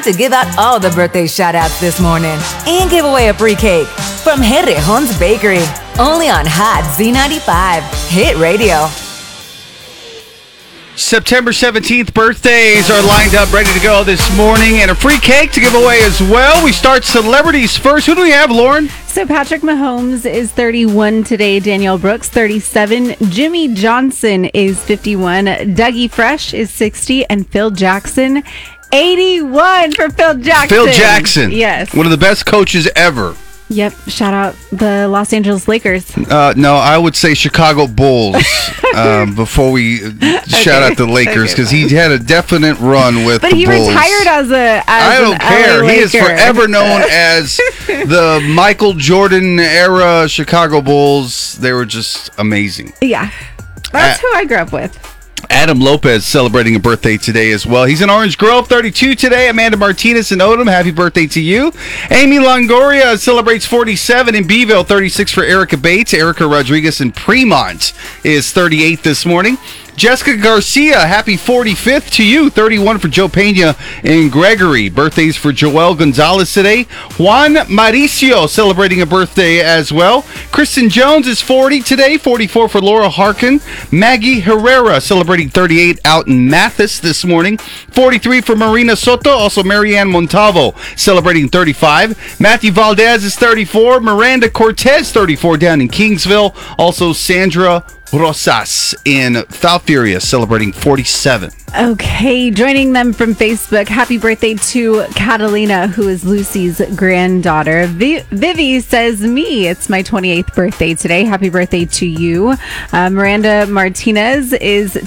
to give out all the birthday shout-outs this morning and give away a free cake from Rejon's Bakery. Only on Hot Z95 Hit Radio. September 17th birthdays are lined up, ready to go this morning, and a free cake to give away as well. We start celebrities first. Who do we have, Lauren? So Patrick Mahomes is 31 today. Danielle Brooks, 37. Jimmy Johnson is 51. Dougie Fresh is 60. And Phil Jackson, 81 for Phil Jackson. Phil Jackson. Yes. One of the best coaches ever. Yep. Shout out the Los Angeles Lakers. No, I would say Chicago Bulls before we shout out the Lakers, because he had a definite run with the Bulls. But he retired as I don't care. LA He is Laker. forever known as the Michael Jordan era Chicago Bulls. They were just amazing. Yeah. That's who I grew up with. Adam Lopez celebrating a birthday today as well. He's in Orange Grove, 32 today. Amanda Martinez in Odom, happy birthday to you. Amy Longoria celebrates 47 in Beeville, 36 for Erica Bates. Erica Rodriguez in Fremont is 38 this morning. Jessica Garcia, happy 45th to you. 31 for Joe Pena and Gregory. Birthdays for Joel Gonzalez today. Juan Mauricio celebrating a birthday as well. Kristen Jones is 40 today. 44 for Laura Harkin. Maggie Herrera celebrating 38 out in Mathis this morning. 43 for Marina Soto. Also Marianne Montalvo celebrating 35. Matthew Valdez is 34. Miranda Cortez, 34 down in Kingsville. Also Sandra Rosas in Falfurria celebrating 47. Okay, joining them from Facebook, happy birthday to Catalina, who is Lucy's granddaughter. Vivi says, me, it's my 28th birthday today. Happy birthday to you. Miranda Martinez is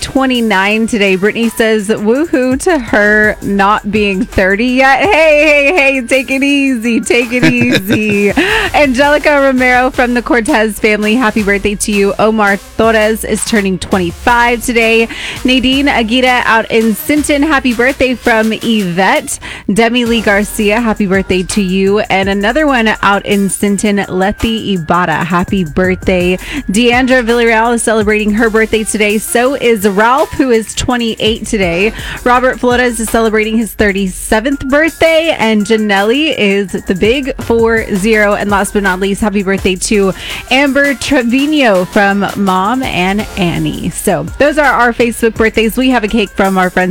29 today. Brittany says, woohoo to her not being 30 yet. Hey, take it easy. Take it easy. Angelica Romero from the Cortez family, happy birthday to you. Omar Torres is turning 25 today. Nadine Aguirre out in Sinton, happy birthday from Yvette. Demi Lee Garcia, happy birthday to you. And another one out in Sinton, Letty Ibarra, happy birthday. Deandra Villarreal is celebrating her birthday today. So is Ralph, who is 28 today. Robert Flores is celebrating his 37th birthday. And Janelli is the big 40. And last but not least, happy birthday to Amber Trevino from Mom and Annie. So those are our Facebook birthdays. We have a cake from our friends